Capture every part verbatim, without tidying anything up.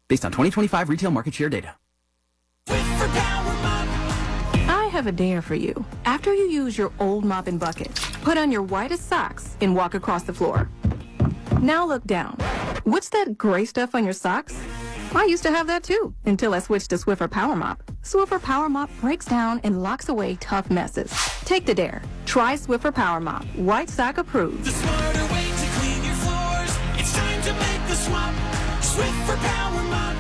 based on twenty twenty-five retail market share data. I have a dare for you. After you use your old mop and bucket, put on your whitest socks and walk across the floor. Now look down. What's that gray stuff on your socks? I used to have that too, until I switched to Swiffer Power Mop. Swiffer Power Mop breaks down and locks away tough messes. Take the dare. Try Swiffer Power Mop. White sock approved. The smarter way to clean your floors. It's time to make the swap. Swiffer Power Mop.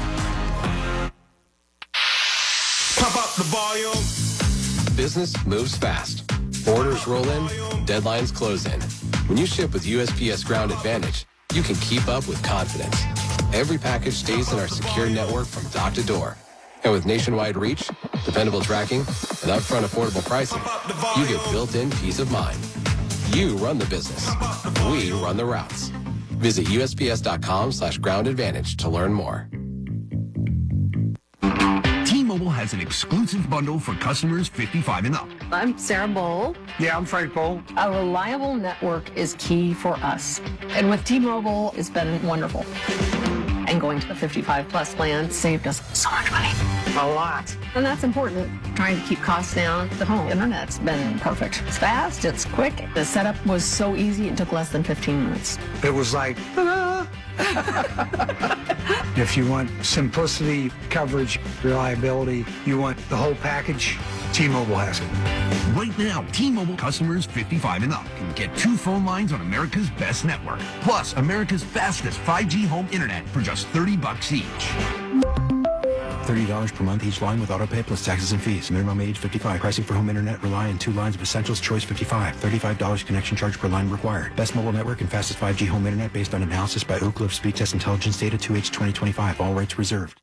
Pump up the volume. Business moves fast. Orders roll in, deadlines close in. When you ship with U S P S Ground Advantage, you can keep up with confidence. Every package stays in our secure network from dock to door. And with nationwide reach, dependable tracking, and upfront affordable pricing, you get built-in peace of mind. You run the business. We run the routes. Visit U S P S dot com slash ground advantage to learn more. T-Mobile has an exclusive bundle for customers fifty-five and up. I'm Sarah Bowl. Yeah, I'm Frank Bowl. A reliable network is key for us. And with T-Mobile, it's been wonderful. And going to the fifty-five plus plan saved us so much money. A lot. And that's important. Trying to keep costs down. The home internet's been perfect. It's fast, it's quick. The setup was so easy, it took less than fifteen minutes. It was like, ta-da! If you want simplicity, coverage, reliability, you want the whole package, T-Mobile has it. Right now, T-Mobile customers fifty-five and up can get two phone lines on America's best network, plus America's fastest five G home internet for just thirty bucks each. thirty dollars per month each line with autopay plus taxes and fees. Minimum age fifty-five. Pricing for home internet rely on two lines of Essentials Choice fifty-five. thirty-five dollars connection charge per line required. Best mobile network and fastest five G home internet based on analysis by Oak Cliff Speed Test Intelligence Data two H twenty twenty-five. All rights reserved.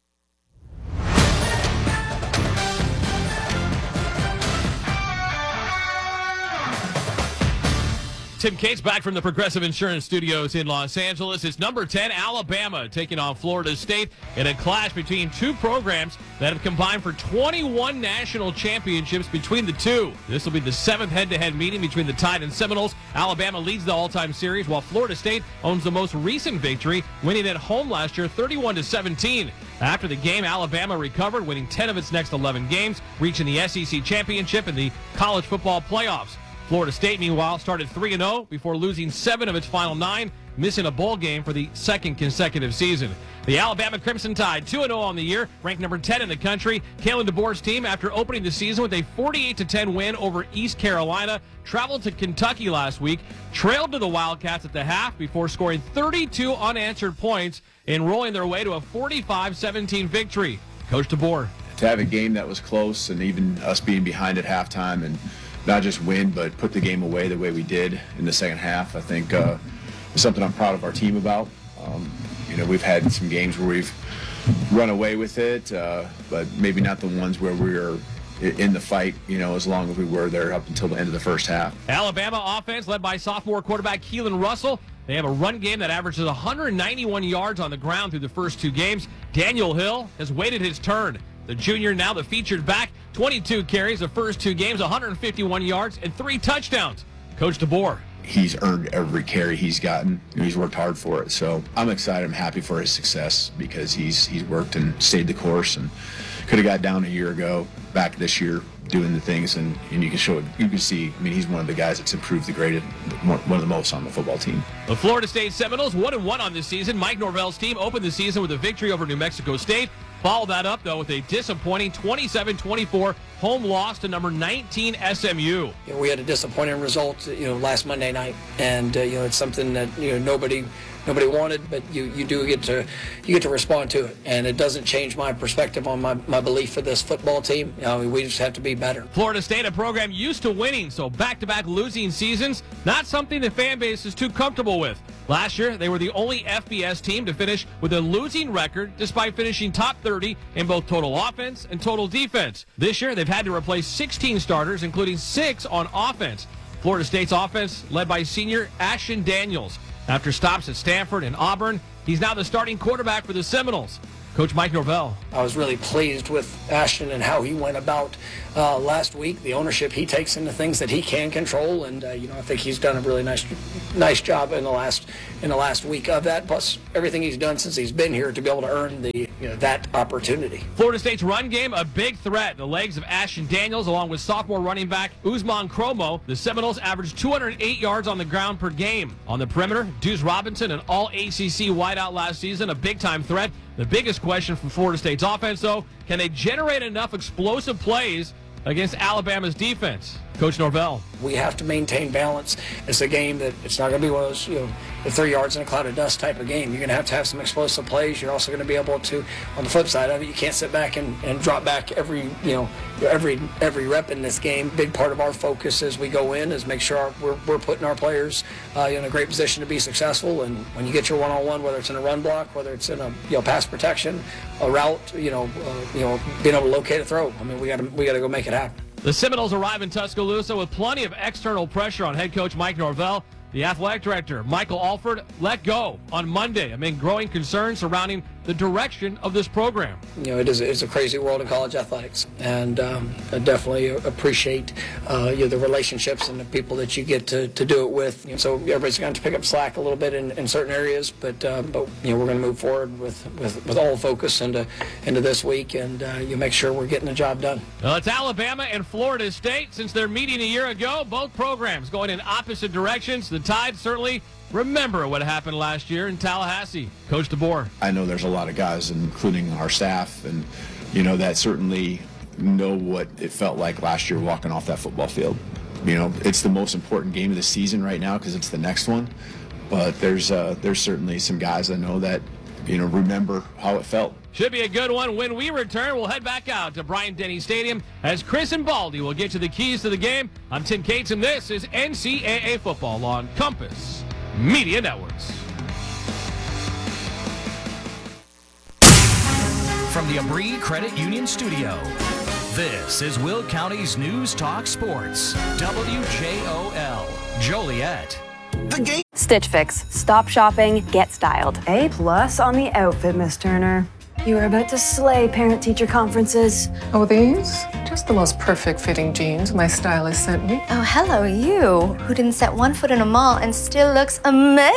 Tim Cates back from the Progressive Insurance Studios in Los Angeles. It's number ten, Alabama, taking on Florida State in a clash between two programs that have combined for twenty-one national championships between the two. This will be the seventh head-to-head meeting between the Tide and Seminoles. Alabama leads the all-time series, while Florida State owns the most recent victory, winning at home last year thirty-one to seventeen. After the game, Alabama recovered, winning ten of its next eleven games, reaching the S E C championship and the college football playoffs. Florida State, meanwhile, started three and oh before losing seven of its final nine, missing a bowl game for the second consecutive season. The Alabama Crimson Tide, two and oh on the year, ranked number ten in the country. Kalen DeBoer's team, after opening the season with a forty-eight to ten win over East Carolina, traveled to Kentucky last week, trailed to the Wildcats at the half before scoring thirty-two unanswered points and rolling their way to a forty-five seventeen victory. Coach DeBoer. To have a game that was close and even us being behind at halftime and not just win, but put the game away the way we did in the second half, I think uh, is something I'm proud of our team about. Um, you know, we've had some games where we've run away with it, uh, but maybe not the ones where we were in the fight, you know, as long as we were there up until the end of the first half. Alabama offense led by sophomore quarterback Keelan Russell. They have a run game that averages one hundred ninety-one yards on the ground through the first two games. Daniel Hill has waited his turn. The junior, now the featured back, twenty-two carries the first two games, one hundred fifty-one yards, and three touchdowns. Coach DeBoer. He's earned every carry he's gotten. He's worked hard for it. So I'm excited. I'm happy for his success because he's he's worked and stayed the course and could have got down a year ago, back this year doing the things, and, and you can show it. You can see, I mean, he's one of the guys that's improved the greatest, one of the most on the football team. The Florida State Seminoles, one and one on this season. Mike Norvell's team opened the season with a victory over New Mexico State. Followed that up, though, with a disappointing twenty-seven twenty-four home loss to number nineteen S M U. You know, we had a disappointing result, you know, last Monday night, and uh, you know, it's something that you know nobody nobody wanted, but you, you do get to you get to respond to it, and it doesn't change my perspective on my, my belief for this football team. You know, we just have to be better. Florida State, a program used to winning, so back-to-back losing seasons, not something the fan base is too comfortable with. Last year, they were the only F B S team to finish with a losing record despite finishing top thirty in both total offense and total defense. This year, they've had to replace sixteen starters, including six on offense. Florida State's offense led by senior Ashton Daniels. After stops at Stanford and Auburn, he's now the starting quarterback for the Seminoles. Coach Mike Norvell. I was really pleased with Ashton and how he went about uh, last week, the ownership he takes into things that he can control, and uh, you know I think he's done a really nice nice job in the last in the last week of that. Plus everything he's done since he's been here to be able to earn the you know that opportunity. Florida State's run game a big threat. The legs of Ashton Daniels, along with sophomore running back Usman Chromo. The Seminoles averaged two hundred eight yards on the ground per game. On the perimeter, Deuce Robinson, an all A C C wideout last season, a big-time threat. The biggest question for Florida State's offense, though, can they generate enough explosive plays against Alabama's defense? Coach Norvell. We have to maintain balance. It's a game that it's not going to be one of those, you know, the three yards in a cloud of dust type of game. You're going to have to have some explosive plays. You're also going to be able to, on the flip side of it, you can't sit back and, and drop back every, you know, every every rep in this game. Big part of our focus as we go in is make sure our, we're, we're putting our players uh, in a great position to be successful. And when you get your one-on-one, whether it's in a run block, whether it's in a you know pass protection, a route, you know, uh, you know, being able to locate a throw. I mean, we got to we got to go make it happen. The Seminoles arrive in Tuscaloosa with plenty of external pressure on head coach Mike Norvell. The athletic director, Michael Alford, let go on Monday amid growing concerns surrounding the direction of this program. You know, it is it's a crazy world in college athletics, and um, I definitely appreciate uh, you know, the relationships and the people that you get to, to do it with. You know, so everybody's going to pick up slack a little bit in, in certain areas, but uh, but you know we're going to move forward with, with, with all focus into into this week, and uh, you make sure we're getting the job done. Well, it's Alabama and Florida State. Since their meeting a year ago, both programs going in opposite directions. The Tide certainly remember what happened last year in Tallahassee. Coach DeBoer. I know there's a lot of guys, including our staff, and you know that certainly know what it felt like last year walking off that football field. You know, it's the most important game of the season right now because it's the next one. But there's uh, there's certainly some guys I know that you know remember how it felt. Should be a good one. When we return, we'll head back out to Bryant-Denny Stadium as Chris and Baldy will get to the keys to the game. I'm Tim Cates, and this is N C double A football on Compass Media Networks. From the Abri Credit Union Studio, this is Will County's News Talk Sports, W J O L, Joliet. The game. Stitch Fix. Stop shopping, get styled. A plus on the outfit, Miss Turner. You are about to slay parent-teacher conferences. Oh, these? Just the most perfect fitting jeans my stylist sent me. Oh, hello, you, who didn't set one foot in a mall and still looks amazing.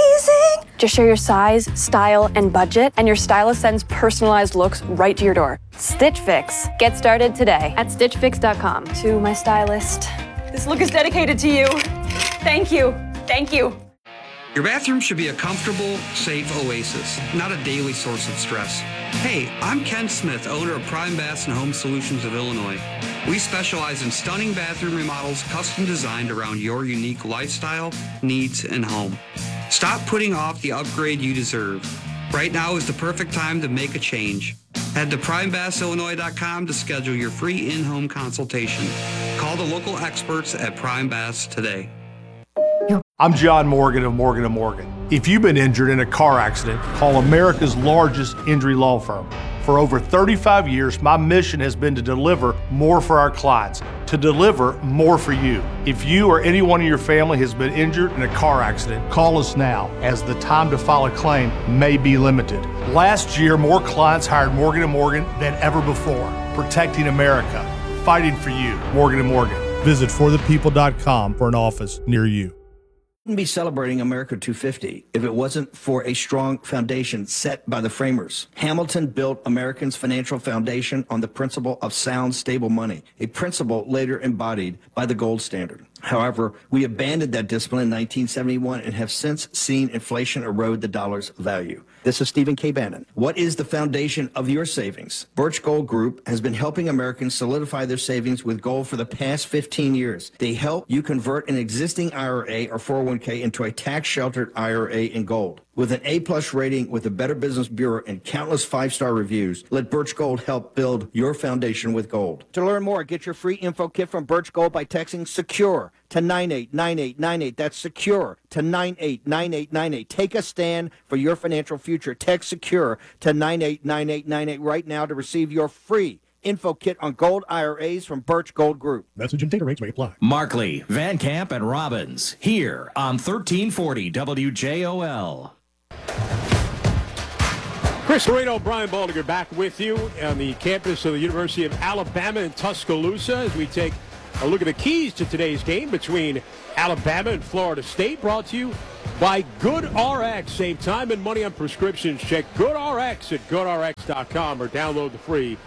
Just share your size, style, and budget, and your stylist sends personalized looks right to your door. Stitch Fix. Get started today at stitch fix dot com. To my stylist, this look is dedicated to you. Thank you. Thank you. Your bathroom should be a comfortable, safe oasis, not a daily source of stress. Hey, I'm Ken Smith, owner of Prime Baths and Home Solutions of Illinois. We specialize in stunning bathroom remodels custom designed around your unique lifestyle, needs, and home. Stop putting off the upgrade you deserve. Right now is the perfect time to make a change. Head to prime baths illinois dot com to schedule your free in-home consultation. Call the local experts at Prime Baths today. I'm John Morgan of Morgan and Morgan. If you've been injured in a car accident, call America's largest injury law firm. For over thirty-five years, my mission has been to deliver more for our clients, to deliver more for you. If you or anyone in your family has been injured in a car accident, call us now, as the time to file a claim may be limited. Last year, more clients hired Morgan and Morgan than ever before, protecting America, fighting for you. Morgan and Morgan. Visit for the people dot com for an office near you. Wouldn't be celebrating America two fifty if it wasn't for a strong foundation set by the framers. Hamilton built Americans' financial foundation on the principle of sound, stable money, a principle later embodied by the gold standard. However, we abandoned that discipline in nineteen seventy-one and have since seen inflation erode the dollar's value. This is Stephen K. Bannon. What is the foundation of your savings? Birch Gold Group has been helping Americans solidify their savings with gold for the past fifteen years. They help you convert an existing I R A or four oh one k into a tax-sheltered I R A in gold. With an A-plus rating with the Better Business Bureau and countless five-star reviews, let Birch Gold help build your foundation with gold. To learn more, get your free info kit from Birch Gold by texting SECURE to nine eight nine eight nine eight. That's SECURE to nine eight nine eight nine eight. Take a stand for your financial future. Text SECURE to nine eight nine eight nine eight right now to receive your free info kit on gold I R As from Birch Gold Group. Message and data rates may apply. Markley, Van Camp, and Robbins, here on thirteen forty W J O L. Chris Moreno, Brian Baldinger back with you on the campus of the University of Alabama in Tuscaloosa as we take a look at the keys to today's game between Alabama and Florida State, brought to you by GoodRx. Save time and money on prescriptions. Check GoodRx at good r x dot com or download the free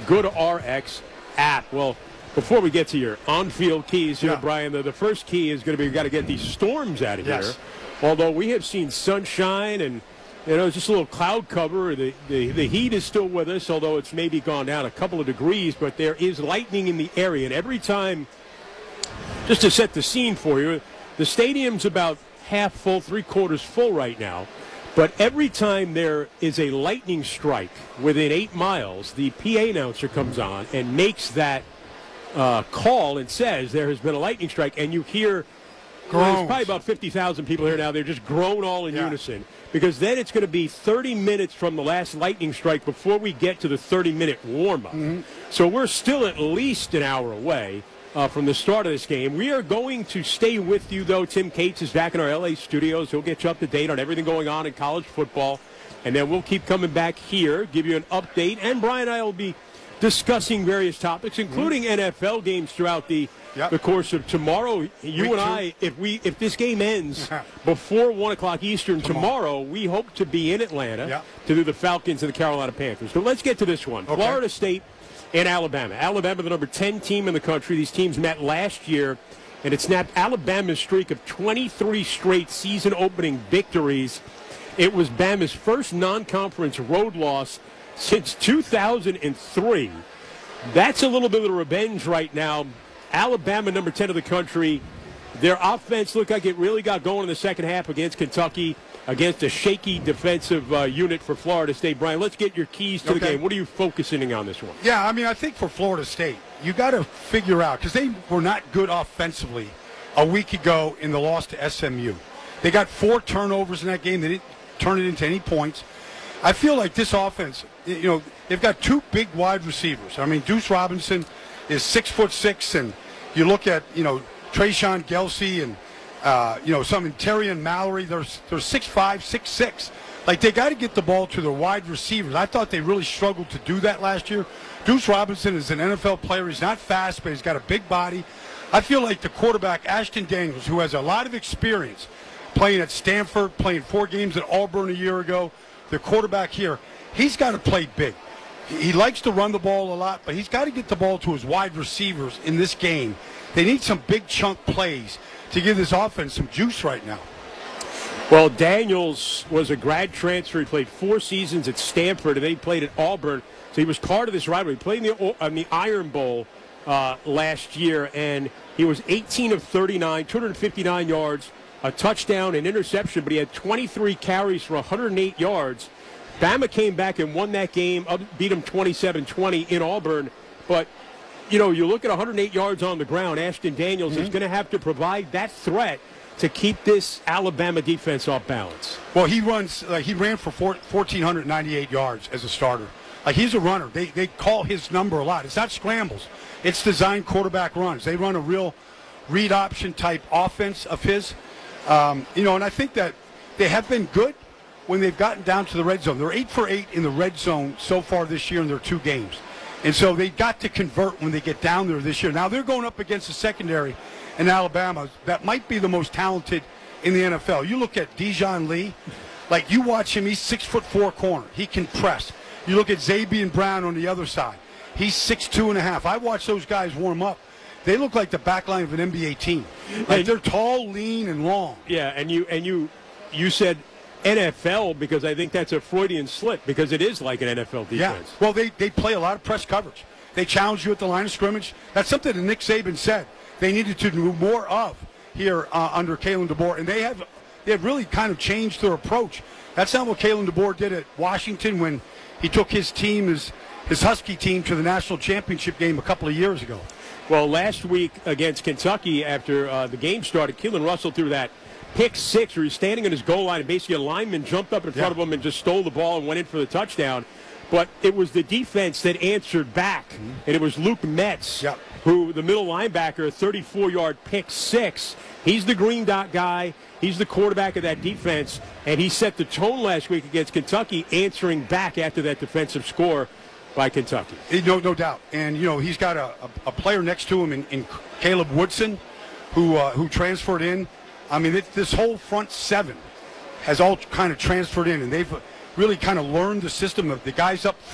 GoodRx app. Well, before we get to your on-field keys here, yeah. Brian, the, the first key is going to be we've got to get these storms out of yes. here. Although we have seen sunshine and, you know, just a little cloud cover. The, the, the heat is still with us, although it's maybe gone down a couple of degrees, but there is lightning in the area. And every time, just to set the scene for you, the stadium's about half full, three-quarters full right now. But every time there is a lightning strike within eight miles, the P A announcer comes on and makes that uh, call and says there has been a lightning strike, and you hear well, there's probably about fifty thousand people here now. They're just groan all in yeah. unison. Because then it's going to be thirty minutes from the last lightning strike before we get to the thirty-minute warm-up. Mm-hmm. So we're still at least an hour away uh, from the start of this game. We are going to stay with you, though. Tim Cates is back in our L A studios. He'll get you up to date on everything going on in college football. And then we'll keep coming back here, give you an update. And Brian and I will be discussing various topics, including mm-hmm. N F L games throughout the Yep. the course of tomorrow. You Week and I, two. if we if this game ends before one o'clock Eastern tomorrow, we hope to be in Atlanta yep. to do the Falcons and the Carolina Panthers. But let's get to this one. Okay. Florida State and Alabama. Alabama, the number ten team in the country. These teams met last year, and it snapped Alabama's streak of twenty-three straight season-opening victories. It was Bama's first non-conference road loss since two thousand three. That's a little bit of revenge right now. Alabama, number ten of the country, their offense looked like it really got going in the second half against Kentucky, against a shaky defensive uh, unit for Florida State. Brian, let's get your keys to okay. the game. What are you focusing on this one? Yeah, I mean, I think for Florida State, you got to figure out, because they were not good offensively a week ago in the loss to S M U. They got four turnovers in that game. They didn't turn it into any points. I feel like this offense, you know, they've got two big wide receivers. I mean, Deuce Robinson is six foot six, and you look at, you know, Trayshawn Gelsey and, uh, you know, some Interian Mallory. They're, they're six five, six six. Like, they got to get the ball to their wide receivers. I thought they really struggled to do that last year. Deuce Robinson is an N F L player. He's not fast, but he's got a big body. I feel like the quarterback, Ashton Daniels, who has a lot of experience playing at Stanford, playing four games at Auburn a year ago, the quarterback here, he's got to play big. He likes to run the ball a lot, but he's got to get the ball to his wide receivers in this game. They need some big chunk plays to give this offense some juice right now. Well, Daniels was a grad transfer. He played four seasons at Stanford, and then he played at Auburn. So he was part of this rivalry. He played in the, in the Iron Bowl uh, last year, and he was eighteen of thirty-nine, two hundred fifty-nine yards, a touchdown, an interception, but he had twenty-three carries for one hundred eight yards. Bama came back and won that game, beat them twenty-seven twenty in Auburn. But, you know, you look at one hundred eight yards on the ground, Ashton Daniels mm-hmm. is going to have to provide that threat to keep this Alabama defense off balance. Well, he runs, uh, he ran for four, one thousand four hundred ninety-eight yards as a starter. Like, he's a runner. They, they call his number a lot. It's not scrambles. It's designed quarterback runs. They run a real read option type offense of his. Um, you know, and I think that they have been good when they've gotten down to the red zone. They're eight for eight in the red zone so far this year in their two games. And so they got to convert when they get down there this year. Now they're going up against a secondary in Alabama that might be the most talented in the N F L. You look at Dijon Lee, like you watch him, he's six foot four corner. He can press. You look at Zabian Brown on the other side. He's six two and a half. I watch those guys warm up. They look like the back line of an N B A team. Like and, they're tall, lean, and long. Yeah, and you and you you said N F L because I think that's a Freudian slip because it is like an N F L defense. Yeah. Well, they, they play a lot of press coverage. They challenge you at the line of scrimmage. That's something that Nick Saban said they needed to do more of here uh, under Kalen DeBoer, and they have they have really kind of changed their approach. That's not what Kalen DeBoer did at Washington when he took his team, his, his Husky team, to the national championship game a couple of years ago. Well, last week against Kentucky, after uh, the game started, Keelan Russell threw that pick six where he's standing on his goal line, and basically a lineman jumped up in front yeah. of him and just stole the ball and went in for the touchdown. But it was the defense that answered back, mm-hmm. and it was Luke Metz. Yep. who the middle linebacker, a thirty-four-yard pick six. He's the green dot guy. He's the quarterback of that defense, and he set the tone last week against Kentucky, answering back after that defensive score by Kentucky. No, no doubt. And, you know, he's got a, a, a player next to him in, in Caleb Woodson, who uh, who transferred in. I mean, it, this whole front seven has all kind of transferred in, and they've really kind of learned the system of the guys up